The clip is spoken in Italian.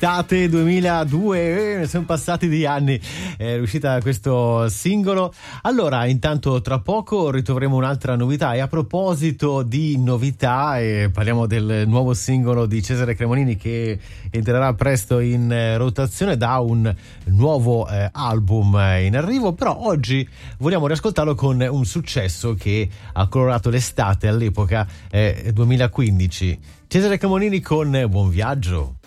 estate 2002, sono passati di anni, è uscita questo singolo. Allora, intanto tra poco ritroveremo un'altra novità, e a proposito di novità parliamo del nuovo singolo di Cesare Cremonini che entrerà presto in rotazione da un nuovo album in arrivo, però oggi vogliamo riascoltarlo con un successo che ha colorato l'estate all'epoca 2015. Cesare Cremonini con Buon Viaggio.